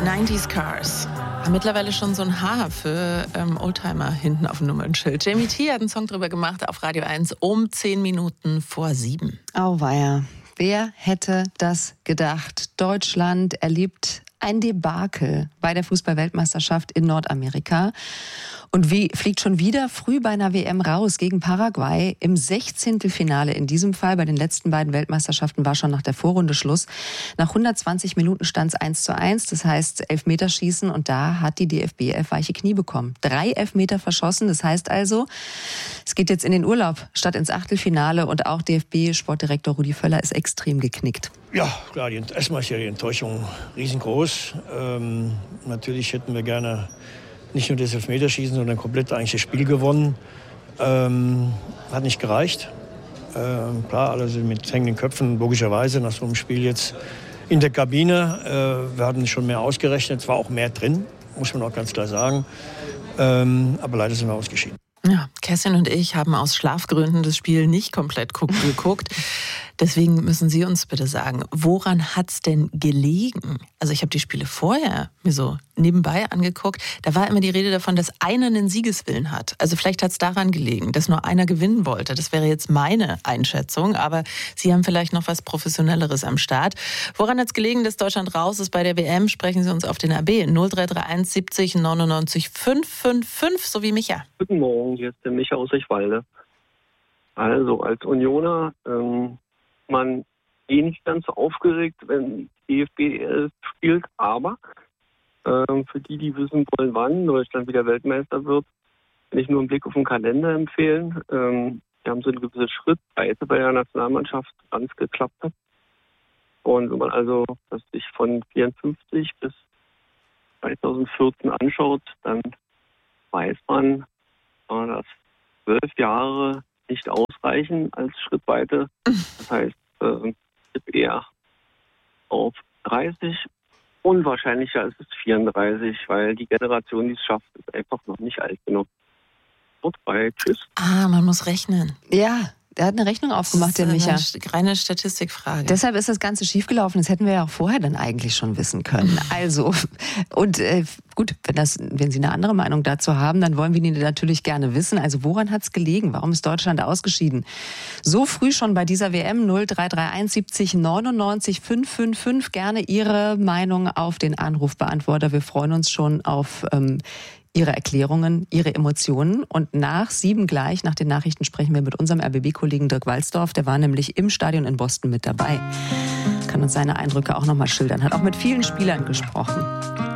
90s Cars. Mittlerweile schon so ein Haar für Oldtimer hinten auf dem Nummernschild. Jamie T. hat einen Song drüber gemacht auf Radio 1 um 10 Minuten vor 7. Auweia. Wer hätte das gedacht? Deutschland erlebt ein Debakel bei der Fußball-Weltmeisterschaft in Nordamerika. Und fliegt schon wieder früh bei einer WM raus gegen Paraguay im 16. Finale. In diesem Fall bei den letzten beiden Weltmeisterschaften war schon nach der Vorrunde Schluss. Nach 120 Minuten stand es 1:1, das heißt Elfmeterschießen. Und da hat die DFB weiche Knie bekommen. 3 Elfmeter verschossen, das heißt also, es geht jetzt in den Urlaub statt ins Achtelfinale. Und auch DFB-Sportdirektor Rudi Völler ist extrem geknickt. Ja, klar, erstmal ist ja die Enttäuschung riesengroß. Natürlich hätten wir gerne nicht nur das Elfmeterschießen, sondern komplett eigentlich das Spiel gewonnen. Hat nicht gereicht. Klar, alle sind mit hängenden Köpfen, logischerweise, nach so einem Spiel jetzt in der Kabine. Wir hatten schon mehr ausgerechnet, es war auch mehr drin, muss man auch ganz klar sagen. Aber leider sind wir ausgeschieden. Ja, Kerstin und ich haben aus Schlafgründen das Spiel nicht komplett geguckt. Deswegen müssen Sie uns bitte sagen, woran hat's denn gelegen? Also ich habe die Spiele vorher mir so nebenbei angeguckt. Da war immer die Rede davon, dass einer einen Siegeswillen hat. Also vielleicht hat's daran gelegen, dass nur einer gewinnen wollte. Das wäre jetzt meine Einschätzung. Aber Sie haben vielleicht noch was Professionelleres am Start. Woran hat's gelegen, dass Deutschland raus ist bei der WM? Sprechen Sie uns auf den AB 0331 70 99 555, so wie Micha. Guten Morgen, hier ist der Micha aus Eichwalde. Also als Unioner, man nicht ganz so aufgeregt, wenn DFB spielt, aber für die wissen wollen, wann Deutschland wieder Weltmeister wird, kann ich nur einen Blick auf den Kalender empfehlen. Wir haben so eine gewisse Schrittweite bei der Nationalmannschaft ganz geklappt hat. Und wenn man also das sich von 54 bis 2014 anschaut, dann weiß man, dass 12 Jahre nicht ausreichen als Schrittweite. Das heißt, eher auf 30. Unwahrscheinlicher ist es 34, weil die Generation, die es schafft, ist einfach noch nicht alt genug. Vorbei, tschüss. Man muss rechnen. Ja, der hat eine Rechnung aufgemacht, der Micha. Das ist eine reine Statistikfrage. Deshalb ist das Ganze schiefgelaufen. Das hätten wir ja auch vorher dann eigentlich schon wissen können. Also, und gut, wenn Sie eine andere Meinung dazu haben, dann wollen wir die natürlich gerne wissen. Also, woran hat es gelegen? Warum ist Deutschland ausgeschieden? So früh schon bei dieser WM 0331 70 99 555. Gerne Ihre Meinung auf den Anrufbeantworter. Wir freuen uns schon auf Ihre Erklärungen, Ihre Emotionen. Und nach 7 gleich, nach den Nachrichten, sprechen wir mit unserem RBB-Kollegen Dirk Walsdorf. Der war nämlich im Stadion in Boston mit dabei. Kann uns seine Eindrücke auch nochmal schildern. Hat auch mit vielen Spielern gesprochen.